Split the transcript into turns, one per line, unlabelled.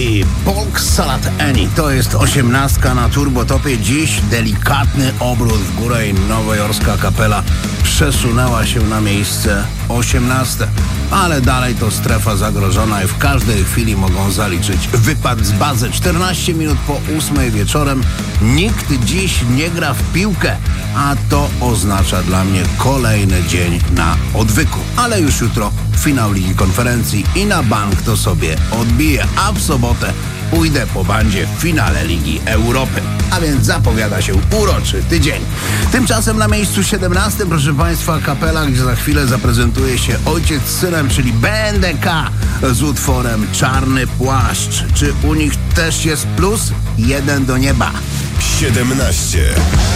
i Polk Salad Annie. To jest 18 na Turbotopie. Dziś delikatny obrót w górę i nowojorska kapela przesunęła się na miejsce 18. Ale dalej to strefa zagrożona i w każdej chwili mogą zaliczyć wypad z bazy. 14 minut po 8 wieczorem. Nikt dziś nie gra w piłkę, a to oznacza dla mnie kolejny dzień na odwyku. Ale już jutro finał Ligi Konferencji i na bank to sobie odbiję, a w sobotę pójdę po bandzie w finale Ligi Europy. A więc zapowiada się uroczy tydzień. Tymczasem na miejscu 17, proszę Państwa, kapela, gdzie za chwilę zaprezentuje się ojciec z synem, czyli BNDK z utworem Czarny Płaszcz. Czy u nich też jest plus? 1 do nieba.
17.